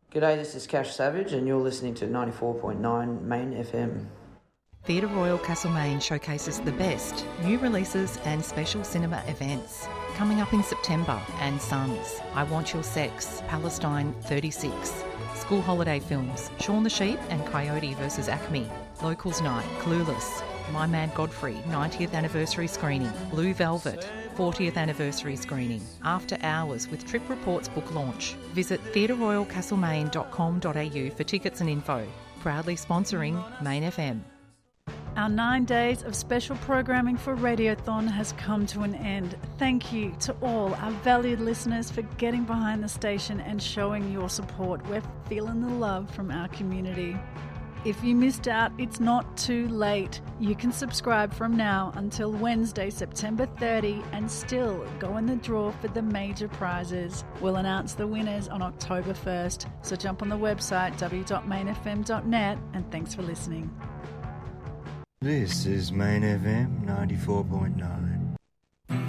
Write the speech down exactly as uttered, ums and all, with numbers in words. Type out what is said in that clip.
G'day, this is Cash Savage and you're listening to ninety-four point nine Main F M. Theatre Royal Castlemaine showcases the best new releases and special cinema events. Coming up in September, and Sons, I Want Your Sex, Palestine thirty-six, School Holiday Films, Shaun the Sheep and Coyote versus Acme, Locals Night, Clueless, My Man Godfrey, ninetieth anniversary screening, Blue Velvet, fortieth anniversary screening, After Hours with Trip Reports book launch. Visit theatre royal castlemaine dot com dot a u for tickets and info. Proudly sponsoring Main F M. Our nine days of special programming for Radiothon has come to an end. Thank you to all our valued listeners for getting behind the station and showing your support. We're feeling the love from our community. If you missed out, it's not too late. You can subscribe from now until Wednesday, September thirtieth, and still go in the draw for the major prizes. We'll announce the winners on October first, so jump on the website w w w dot main f m dot net, and thanks for listening. This is Main F M ninety-four point nine.